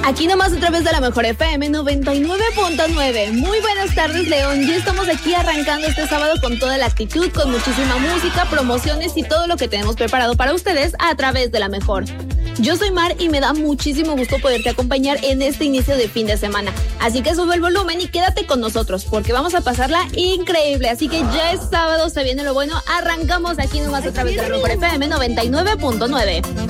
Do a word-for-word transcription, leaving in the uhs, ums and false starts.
Aquí nomás a través de la Mejor F M noventa y nueve punto nueve. Muy buenas tardes, León. Ya estamos aquí arrancando este sábado con toda la actitud, con muchísima música, promociones y todo lo que tenemos preparado para ustedes a través de la Mejor. Yo soy Mar y me da muchísimo gusto poderte acompañar en este inicio de fin de semana. Así que sube el volumen y quédate con nosotros porque vamos a pasarla increíble. Así que ya es sábado, se viene lo bueno. Arrancamos aquí nomás a través de la Mejor F M noventa y nueve punto nueve.